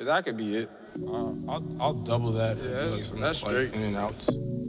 That could be it. I'll double that. Yeah, like some that's like straight. in and outs.